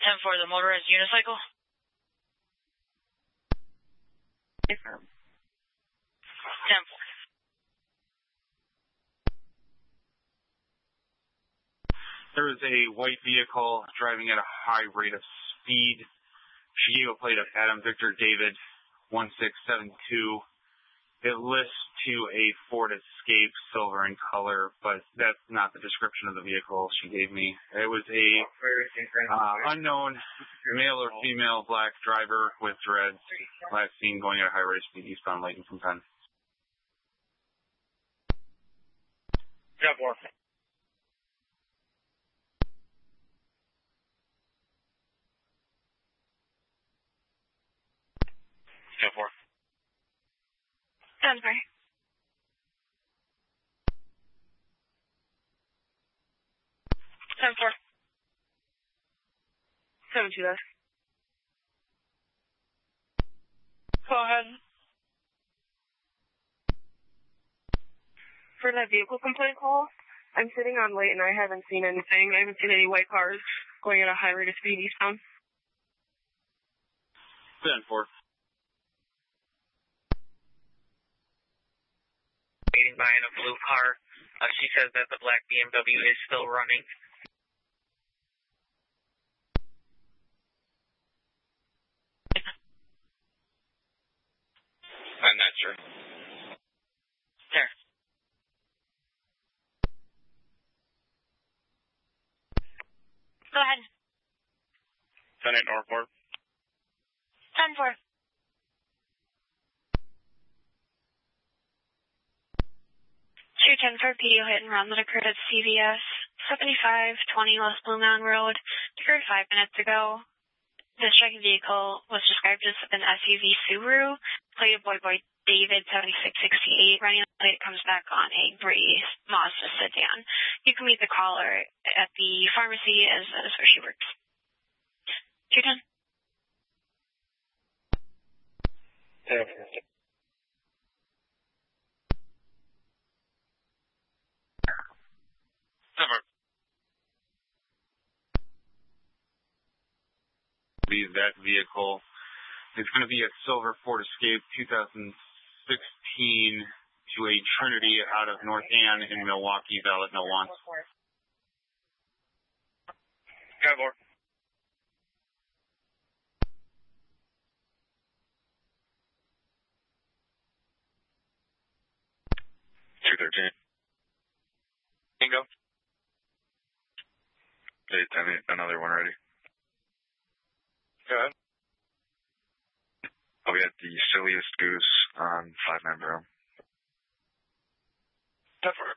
10-4, the motorized unicycle. Confirm. 10-4. There was a white vehicle driving at a high rate of speed. She gave a plate of Adam Victor David 1672. It lists to a Ford Escape, silver in color, but that's not the description of the vehicle she gave me. It was a unknown male or female black driver with dreads, last seen going at a high rate of speed eastbound Layton from Penn. 10-4. 10-4. 10-4. 10-4. 7-2, guys. Go ahead. For that vehicle complaint call, I'm sitting on late and I haven't seen anything. I haven't seen any white cars going at a high rate of speed eastbound. 10-4. Waiting by in a blue car. She says that the black BMW is still running. I'm not sure. There. Go ahead. 10-8 Northport. 10-4. 210 for PDO hit and run that occurred at CVS 7520 West Blue Mountain Road. Occurred 5 minutes ago. The striking vehicle was described as an SUV Subaru, plate of Boy David 7668. Running on the plate comes back on a gray Mazda sedan. You can meet the caller at the pharmacy as that is where she works. 210. 10-4. That vehicle is going to be a silver Ford Escape 2016 to a Trinity out of North Ann in Milwaukee, valid no wants. 10-4. 213. Bingo. 8-10-8, another one ready. Go ahead. We had the silliest goose on 5-9 Broom. 10-4.